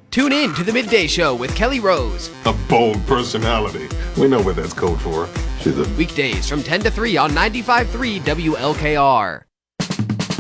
Tune in to the Midday Show with Kelly Rose. A bold personality. We know what that's code for. She's a... Weekdays from 10 to 3 on 95.3 WLKR.